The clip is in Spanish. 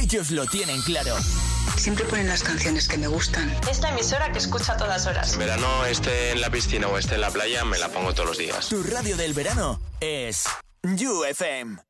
ellos lo tienen claro. Siempre ponen las canciones que me gustan. Es la emisora que escucho a todas horas. En verano, esté en la piscina o esté en la playa, me la pongo todos los días. Tu radio del verano es You FM.